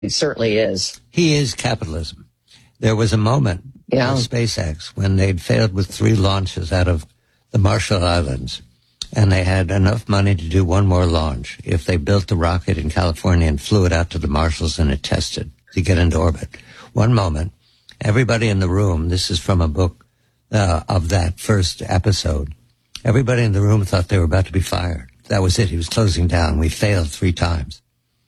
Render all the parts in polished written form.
It certainly is. He is capitalism. There was a moment with SpaceX when they'd failed with 3 launches out of the Marshall Islands, and they had enough money to do one more launch if they built the rocket in California and flew it out to the Marshalls and it tested to get into orbit. One moment, everybody in the room, this is from a book of that first episode, everybody in the room thought they were about to be fired. That was it. He was closing down. We failed 3 times.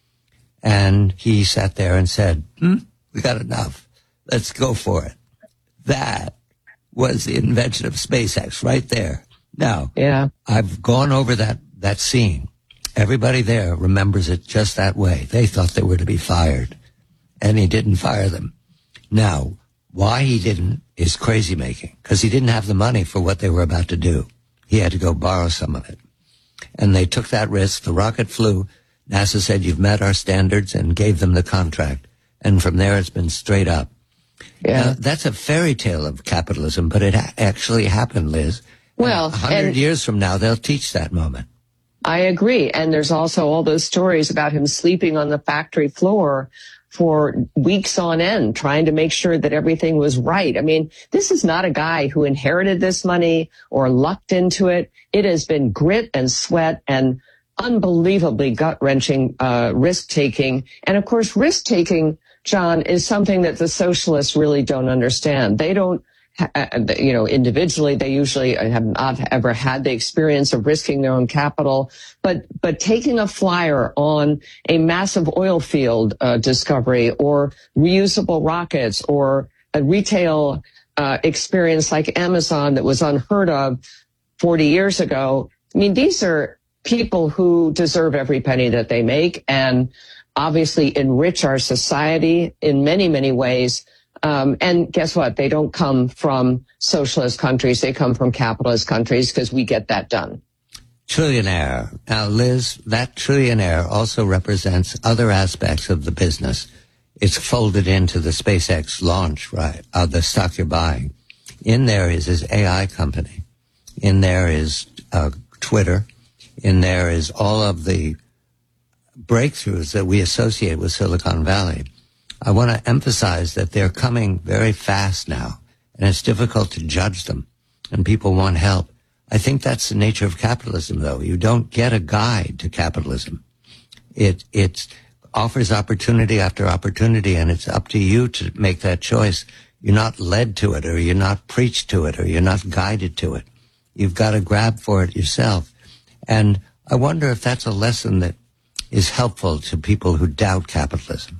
And he sat there and said, we got enough. Let's go for it. That was the invention of SpaceX right there. Now, I've gone over that scene. Everybody there remembers it just that way. They thought they were to be fired, and he didn't fire them. Now, why he didn't is crazy making, because he didn't have the money for what they were about to do. He had to go borrow some of it. And they took that risk. The rocket flew. NASA said, you've met our standards, and gave them the contract. And from there, it's been straight up. Yeah. Now, that's a fairy tale of capitalism, but it actually happened, Liz. Well, 100 years from now, they'll teach that moment. I agree. And there's also all those stories about him sleeping on the factory floor for weeks on end, trying to make sure that everything was right. I mean, this is not a guy who inherited this money or lucked into it. It has been grit and sweat and unbelievably gut-wrenching risk-taking. And of course, risk-taking, John, is something that the socialists really don't understand. They don't, individually, they usually have not ever had the experience of risking their own capital, but taking a flyer on a massive oil field discovery or reusable rockets or a retail experience like Amazon that was unheard of 40 years ago. I mean, these are people who deserve every penny that they make and obviously enrich our society in many, many ways. And guess what? They don't come from socialist countries. They come from capitalist countries because we get that done. Trillionaire. Now, Liz, that trillionaire also represents other aspects of the business. It's folded into the SpaceX launch, right, the stock you're buying. In there is his AI company. In there is Twitter. In there is all of the breakthroughs that we associate with Silicon Valley. I want to emphasize that they're coming very fast now, and it's difficult to judge them, and people want help. I think that's the nature of capitalism, though. You don't get a guide to capitalism. It offers opportunity after opportunity, and it's up to you to make that choice. You're not led to it, or you're not preached to it, or you're not guided to it. You've got to grab for it yourself. And I wonder if that's a lesson that is helpful to people who doubt capitalism.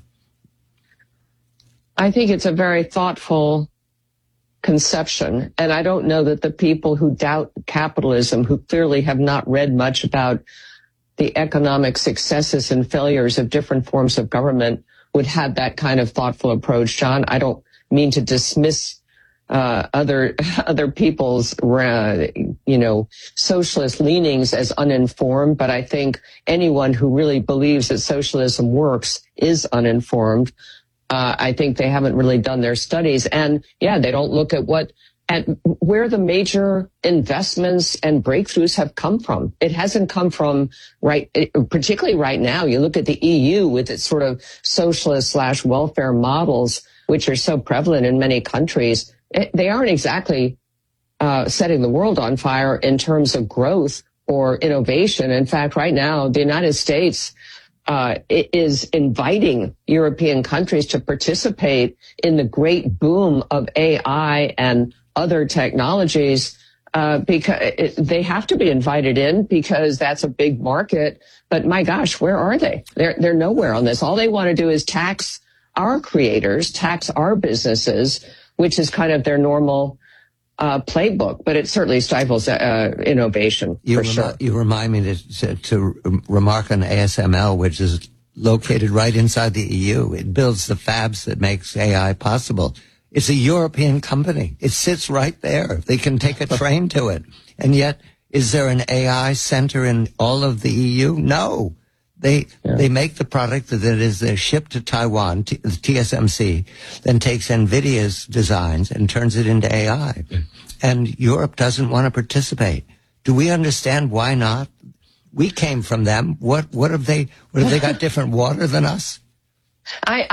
I think it's a very thoughtful conception. And I don't know that the people who doubt capitalism, who clearly have not read much about the economic successes and failures of different forms of government, would have that kind of thoughtful approach. John, I don't mean to dismiss other people's, socialist leanings as uninformed, but I think anyone who really believes that socialism works is uninformed. I think they haven't really done their studies, and they don't look at where the major investments and breakthroughs have come from. It hasn't come from particularly right now. You look at the EU with its sort of socialist/welfare models, which are so prevalent in many countries. They aren't exactly setting the world on fire in terms of growth or innovation. In fact, right now, the United States is inviting European countries to participate in the great boom of AI and other technologies, because they have to be invited in because that's a big market. But my gosh, where are they? They're nowhere on this. All they want to do is tax our creators, tax our businesses, which is kind of their normal playbook, but it certainly stifles innovation. You remind me to remark on ASML, which is located right inside the EU. It builds the fabs that makes AI possible. It's a European company. It sits right there. They can take a train to it. And yet, is there an AI center in all of the EU? No. They make the product that is shipped to Taiwan, TSMC, then takes NVIDIA's designs and turns it into AI. And Europe doesn't want to participate. Do we understand why not? We came from them. What have they got different water than us? I,